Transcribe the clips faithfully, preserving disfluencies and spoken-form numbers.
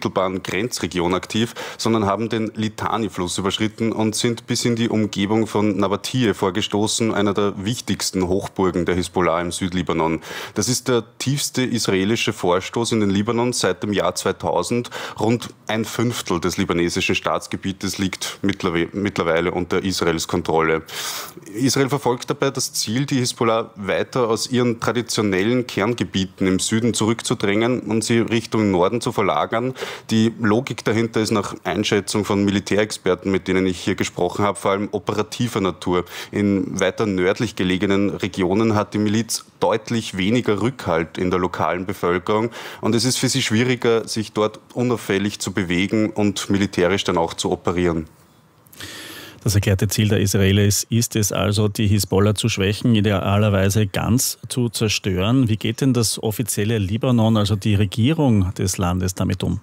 unmittelbaren Grenzregion aktiv, sondern haben den Litani-Fluss überschritten und sind bis in die Umgebung von Nabatiyeh vorgestoßen, einer der wichtigsten Hochburgen der Hisbollah im Südlibanon. Das ist der tiefste israelische Vorstoß in den Libanon seit dem Jahr zweitausend. Rund ein Fünftel des libanesischen Staatsgebietes liegt mittlerweile unter Israels Kontrolle. Israel verfolgt dabei das Ziel, die Hisbollah weiter aus ihren traditionellen Kerngebieten im Süden zurückzudrängen und sie Richtung Norden zu verlagern. Die Logik dahinter ist nach Einschätzung von Militärexperten, mit denen ich hier gesprochen habe, vor allem operativer Natur. In weiter nördlich gelegenen Regionen hat die Miliz deutlich weniger Rückhalt in der lokalen Bevölkerung und es ist für sie schwieriger, sich dort unauffällig zu bewegen und militärisch dann auch zu operieren. Das erklärte Ziel der Israelis ist es also, die Hisbollah zu schwächen, idealerweise ganz zu zerstören. Wie geht denn das offizielle Libanon, also die Regierung des Landes, damit um?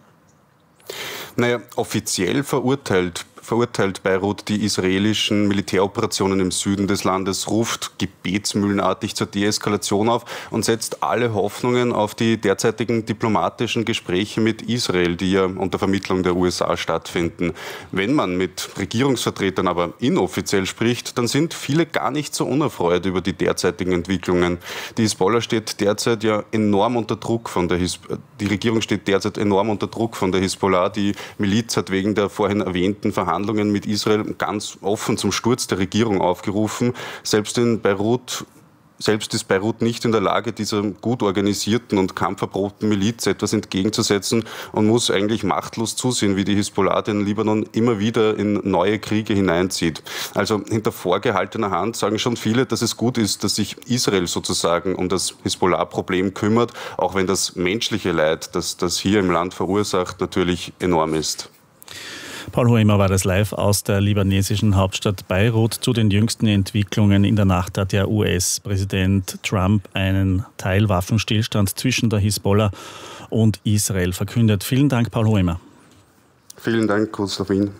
Naja, offiziell verurteilt verurteilt Beirut die israelischen Militäroperationen im Süden des Landes, ruft gebetsmühlenartig zur Deeskalation auf und setzt alle Hoffnungen auf die derzeitigen diplomatischen Gespräche mit Israel, die ja unter Vermittlung der U S A stattfinden. Wenn man mit Regierungsvertretern aber inoffiziell spricht, dann sind viele gar nicht so unerfreut über die derzeitigen Entwicklungen. Die Hisbollah steht derzeit ja enorm unter Druck von der His- die Regierung steht derzeit enorm unter Druck von der Hisbollah. Die Miliz hat wegen der vorhin erwähnten Verhandlungen Verhandlungen mit Israel ganz offen zum Sturz der Regierung aufgerufen. Selbst in Beirut, selbst ist Beirut nicht in der Lage, dieser gut organisierten und kampferprobten Miliz etwas entgegenzusetzen und muss eigentlich machtlos zusehen, wie die Hisbollah den Libanon immer wieder in neue Kriege hineinzieht. Also hinter vorgehaltener Hand sagen schon viele, dass es gut ist, dass sich Israel sozusagen um das Hisbollah-Problem kümmert, auch wenn das menschliche Leid, das das hier im Land verursacht, natürlich enorm ist. Paul Hoemer war das live aus der libanesischen Hauptstadt Beirut. Zu den jüngsten Entwicklungen in der Nacht hat der U S-Präsident Trump einen Teilwaffenstillstand zwischen der Hisbollah und Israel verkündet. Vielen Dank, Paul Hoemer. Vielen Dank, Gruß auf Wien.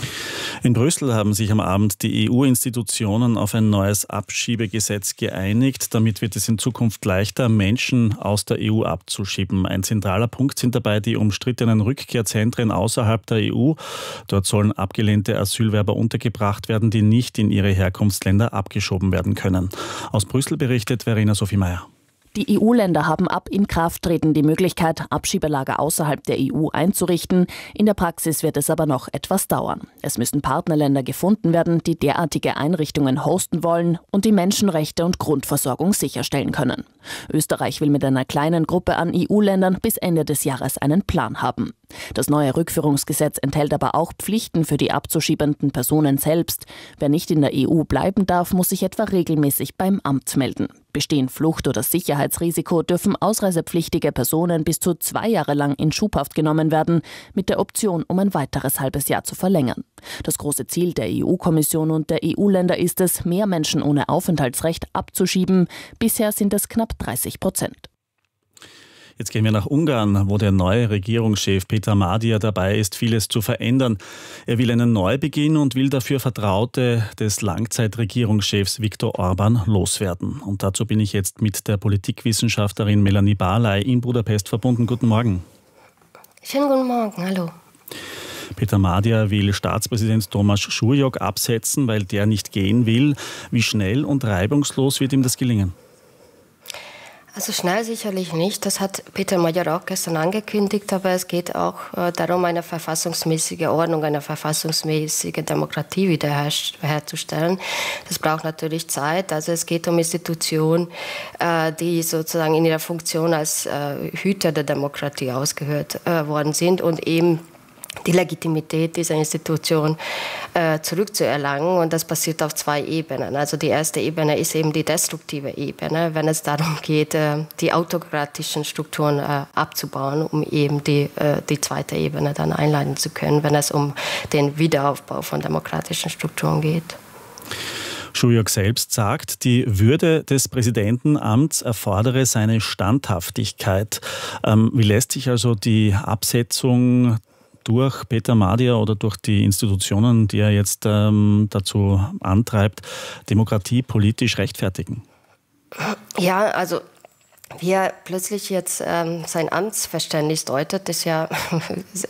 In Brüssel haben sich am Abend die E U-Institutionen auf ein neues Abschiebegesetz geeinigt. Damit wird es in Zukunft leichter, Menschen aus der E U abzuschieben. Ein zentraler Punkt sind dabei die umstrittenen Rückkehrzentren außerhalb der E U. Dort sollen abgelehnte Asylwerber untergebracht werden, die nicht in ihre Herkunftsländer abgeschoben werden können. Aus Brüssel berichtet Verena Sophie Meyer. Die E U-Länder haben ab Inkrafttreten die Möglichkeit, Abschiebelager außerhalb der E U einzurichten. In der Praxis wird es aber noch etwas dauern. Es müssen Partnerländer gefunden werden, die derartige Einrichtungen hosten wollen und die Menschenrechte und Grundversorgung sicherstellen können. Österreich will mit einer kleinen Gruppe an E U-Ländern bis Ende des Jahres einen Plan haben. Das neue Rückführungsgesetz enthält aber auch Pflichten für die abzuschiebenden Personen selbst. Wer nicht in der E U bleiben darf, muss sich etwa regelmäßig beim Amt melden. Bestehen Flucht- oder Sicherheitsrisiko, dürfen ausreisepflichtige Personen bis zu zwei Jahre lang in Schubhaft genommen werden, mit der Option, um ein weiteres halbes Jahr zu verlängern. Das große Ziel der E U-Kommission und der E U-Länder ist es, mehr Menschen ohne Aufenthaltsrecht abzuschieben. Bisher sind es knapp dreißig Prozent. Jetzt gehen wir nach Ungarn, wo der neue Regierungschef Peter Mádia dabei ist, vieles zu verändern. Er will einen Neubeginn und will dafür Vertraute des Langzeitregierungschefs Viktor Orbán loswerden. Und dazu bin ich jetzt mit der Politikwissenschaftlerin Melanie Barley in Budapest verbunden. Guten Morgen. Schönen guten Morgen, hallo. Peter Mádia will Staatspräsident Tomáš Surjog absetzen, weil der nicht gehen will. Wie schnell und reibungslos wird ihm das gelingen? Also schnell sicherlich nicht, das hat Peter Mádia auch gestern angekündigt, aber es geht auch äh, darum, eine verfassungsmäßige Ordnung, eine verfassungsmäßige Demokratie wiederherzustellen. Das braucht natürlich Zeit, also es geht um Institutionen, äh, die sozusagen in ihrer Funktion als äh, Hüter der Demokratie ausgehört äh, worden sind und eben die Legitimität dieser Institution äh, zurückzuerlangen. Und das passiert auf zwei Ebenen. Also die erste Ebene ist eben die destruktive Ebene, wenn es darum geht, äh, die autokratischen Strukturen äh, abzubauen, um eben die, äh, die zweite Ebene dann einleiten zu können, wenn es um den Wiederaufbau von demokratischen Strukturen geht. Surjog selbst sagt, die Würde des Präsidentenamts erfordere seine Standhaftigkeit. Ähm, wie lässt sich also die Absetzung durch Peter Mádia oder durch die Institutionen, die er jetzt ähm, dazu antreibt, Demokratie politisch rechtfertigen? Ja, also wie er plötzlich jetzt ähm, sein Amtsverständnis deutet, ist ja